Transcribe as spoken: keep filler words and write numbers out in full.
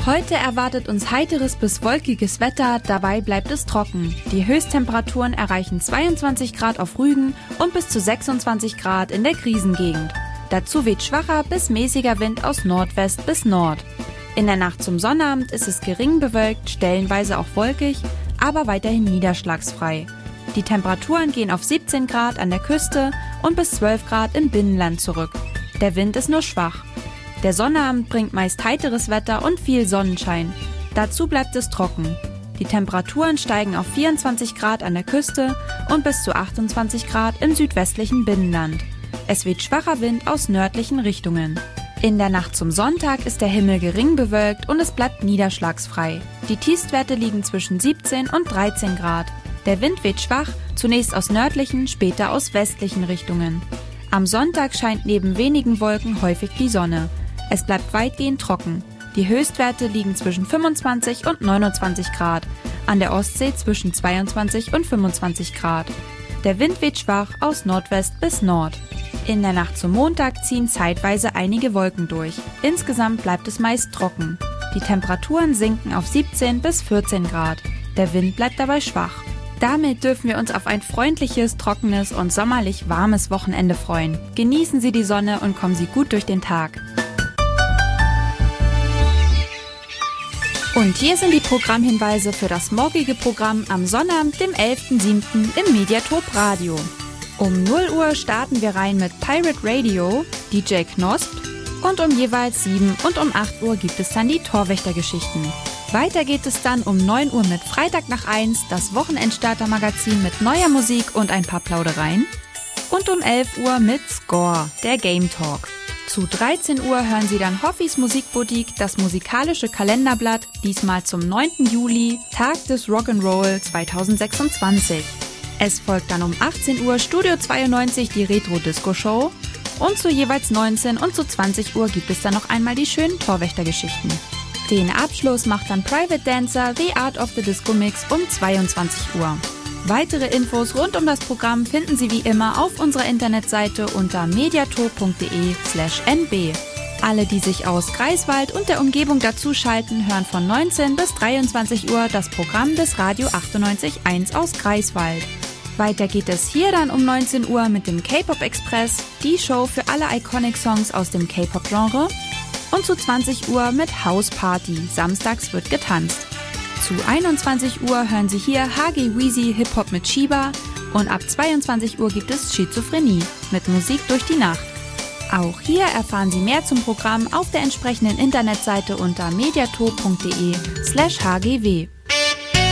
Heute erwartet uns heiteres bis wolkiges Wetter, dabei bleibt es trocken. Die Höchsttemperaturen erreichen zweiundzwanzig Grad auf Rügen und bis zu sechsundzwanzig Grad in der Krisengegend. Dazu weht schwacher bis mäßiger Wind aus Nordwest bis Nord. In der Nacht zum Sonnabend ist es gering bewölkt, stellenweise auch wolkig, aber weiterhin niederschlagsfrei. Die Temperaturen gehen auf siebzehn Grad an der Küste und bis zwölf Grad im Binnenland zurück. Der Wind ist nur schwach. Der Sonnabend bringt meist heiteres Wetter und viel Sonnenschein. Dazu bleibt es trocken. Die Temperaturen steigen auf vierundzwanzig Grad an der Küste und bis zu achtundzwanzig Grad im südwestlichen Binnenland. Es weht schwacher Wind aus nördlichen Richtungen. In der Nacht zum Sonntag ist der Himmel gering bewölkt und es bleibt niederschlagsfrei. Die Tiefstwerte liegen zwischen siebzehn und dreizehn Grad. Der Wind weht schwach, zunächst aus nördlichen, später aus westlichen Richtungen. Am Sonntag scheint neben wenigen Wolken häufig die Sonne. Es bleibt weitgehend trocken. Die Höchstwerte liegen zwischen fünfundzwanzig und neunundzwanzig Grad, an der Ostsee zwischen zweiundzwanzig und fünfundzwanzig Grad. Der Wind weht schwach aus Nordwest bis Nord. In der Nacht zum Montag ziehen zeitweise einige Wolken durch. Insgesamt bleibt es meist trocken. Die Temperaturen sinken auf siebzehn bis vierzehn Grad. Der Wind bleibt dabei schwach. Damit dürfen wir uns auf ein freundliches, trockenes und sommerlich warmes Wochenende freuen. Genießen Sie die Sonne und kommen Sie gut durch den Tag. Und hier sind die Programmhinweise für das morgige Programm am Sonnabend, dem elften siebten im Mediatop Radio. Um null Uhr starten wir rein mit Pirate Radio, D J Knosp und um jeweils sieben und um acht Uhr gibt es dann die Torwächtergeschichten. Weiter geht es dann um neun Uhr mit Freitag nach eins, das Wochenendstarter-Magazin mit neuer Musik und ein paar Plaudereien. Und um elf Uhr mit Score, der Game Talk. Zu dreizehn Uhr hören Sie dann Hoffis Musikboutique, das musikalische Kalenderblatt, diesmal zum neunten Juli, Tag des Rock'n'Roll zweitausendsechsundzwanzig. Es folgt dann um achtzehn Uhr Studio zweiundneunzig die Retro-Disco-Show und zu jeweils neunzehn und zu zwanzig Uhr gibt es dann noch einmal die schönen Torwächtergeschichten. Den Abschluss macht dann Private Dancer The Art of the Disco Mix um zweiundzwanzig Uhr. Weitere Infos rund um das Programm finden Sie wie immer auf unserer Internetseite unter mediatop punkt de slash n b. Alle, die sich aus Greifswald und der Umgebung dazuschalten, hören von neunzehn bis dreiundzwanzig Uhr das Programm des Radio achtundneunzig Komma eins aus Greifswald. Weiter geht es hier dann um neunzehn Uhr mit dem K-Pop Express, die Show für alle Iconic-Songs aus dem K-Pop-Genre. Und zu zwanzig Uhr mit House Party, samstags wird getanzt. Zu einundzwanzig Uhr hören Sie hier H G Weezy Hip-Hop mit Shiba und ab zweiundzwanzig Uhr gibt es Schizophrenie mit Musik durch die Nacht. Auch hier erfahren Sie mehr zum Programm auf der entsprechenden Internetseite unter mediatop punkt de slash hgw.